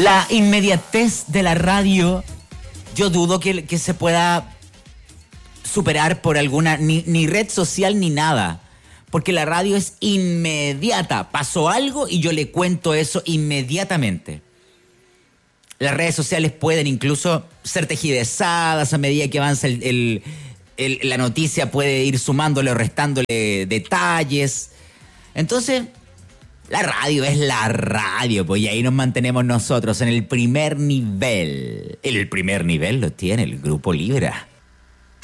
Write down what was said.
La inmediatez de la radio, yo dudo que se pueda superar por alguna, ni red social ni nada. Porque la radio es inmediata. Pasó algo y yo le cuento eso inmediatamente. Las redes sociales pueden incluso ser tejidezadas a medida que avanza la noticia, puede ir sumándole o restándole detalles. Entonces, la radio es la radio, pues, y ahí nos mantenemos nosotros en el primer nivel. El primer nivel lo tiene el Grupo Libra.